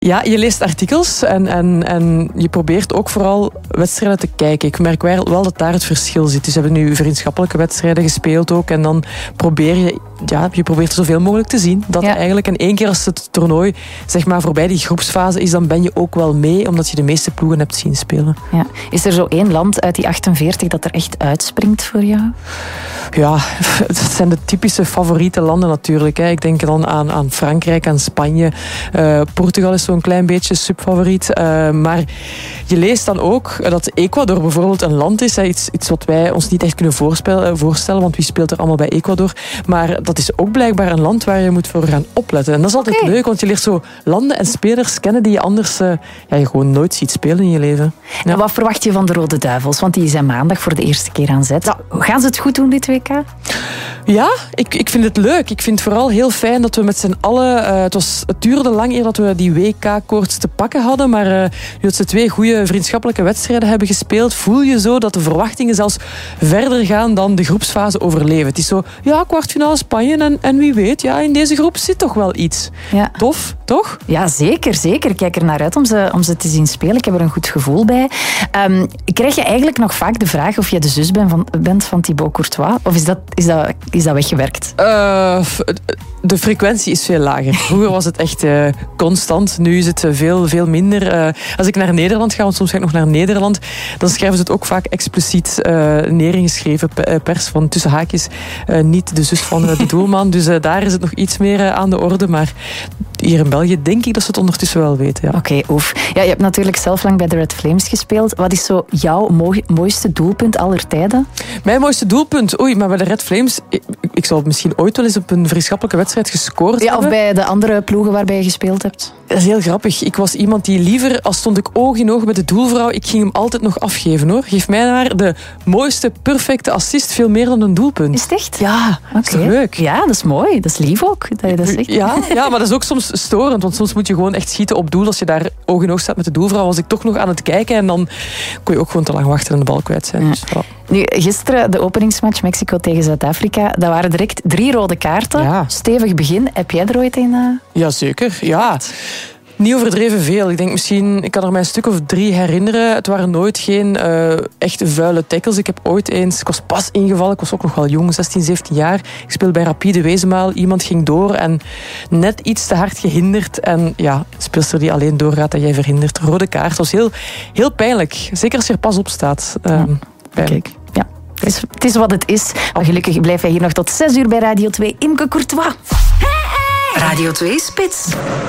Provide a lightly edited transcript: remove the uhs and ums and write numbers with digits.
Ja, je leest artikels en je probeert ook vooral wedstrijden te kijken. Ik merk wel dat daar het verschil zit. Dus we hebben nu vriendschappelijke wedstrijden gespeeld ook. En dan je probeert er zoveel mogelijk te zien. Dat eigenlijk. En één keer als het toernooi zeg maar voorbij die groepsfase is, dan ben je ook wel mee, omdat je de meeste ploegen hebt zien spelen. Ja. Is er zo één land uit die 48 dat er echt uitspringt voor jou? Ja, het zijn de typische favoriete landen natuurlijk. Ik denk dan aan Frankrijk, aan Spanje. Portugal is zo'n klein beetje subfavoriet. Maar je leest dan ook dat Ecuador bijvoorbeeld een land is. Iets wat wij ons niet echt kunnen voorstellen, want wie speelt er allemaal bij Ecuador? Maar dat is ook blijkbaar een land waar je moet voor gaan opletten. En dat is altijd leuk, want je leert zo landen en spelers kennen die je anders je gewoon nooit ziet spelen in je leven. Ja. En wat verwacht je van de Rode Duivels? Want die zijn maandag voor de eerste keer aan zet. Ja. Gaan ze het goed doen, dit WK? Ja, ik vind het leuk. Ik vind het vooral heel fijn dat we met z'n allen... Het duurde lang eer dat we die WK-koorts te pakken hadden, maar nu dat ze 2 goede vriendschappelijke wedstrijden hebben gespeeld, voel je zo dat de verwachtingen zelfs verder gaan dan de groepsfase overleven. Het is zo, kwartfinale Spanje en wie weet, in deze groep zit toch wel iets. Ja. Tof, toch? Ja, zeker. Ik kijk er naar uit om ze te zien spelen. Ik heb er een goed gevoel bij. Krijg je eigenlijk nog vaak de vraag of je de zus bent van Thibaut Courtois? Of is dat weggewerkt? De frequentie is veel lager. Vroeger was het echt constant. Nu is het veel minder. Als ik naar Nederland ga, want soms ga ik nog naar Nederland, dan schrijven ze het ook vaak expliciet neergeschreven pers van tussen haakjes niet de zus van de doelman. Dus daar is het nog iets meer aan de orde. Maar hier in België denk ik dat ze het ondertussen wel weten. Ja. Oké, oef. Ja, je hebt natuurlijk zelf lang bij de Red Flames gespeeld. Wat is zo jouw mooiste doelpunt aller tijden? Mijn mooiste doelpunt? Maar bij de Red Flames... Ik zal misschien ooit wel eens op een vriendschappelijke wedstrijd gescoord hebben. Of bij de andere ploegen waarbij je gespeeld hebt. Dat is heel grappig. Ik was iemand die liever, als stond ik oog in oog met de doelvrouw, ik ging hem altijd nog afgeven, hoor. Geef mij maar de mooiste, perfecte assist, veel meer dan een doelpunt. Is het echt? Ja, dat is toch leuk? Ja, dat is mooi. Dat is lief ook, dat je dat zegt. Ja, maar dat is ook soms storend, want soms moet je gewoon echt schieten op doel. Als je daar oog in oog staat met de doelvrouw, was ik toch nog aan het kijken en dan kon je ook gewoon te lang wachten en de bal kwijt zijn. Ja. Dus, Nu, gisteren de openingsmatch Mexico tegen Zuid-Afrika, dat waren direct 3 rode kaarten. Ja. Stevig begin. Heb jij er ooit een? Jazeker, ja. Niet overdreven veel. Ik denk misschien, ik kan er mij een stuk of 3 herinneren. Het waren nooit geen echte vuile tackles. Ik was pas ingevallen. Ik was ook nog wel jong, 16, 17 jaar. Ik speelde bij Rapide Wezenmaal. Iemand ging door en net iets te hard gehinderd. En speelster die alleen doorgaat en jij verhindert. Rode kaart. Dat was heel pijnlijk. Zeker als je er pas op staat. Pijnlijk. Ja. Het is wat het is. Maar gelukkig blijf jij hier nog tot 6 uur bij Radio 2. Imke Courtois. Radio 2 Spits.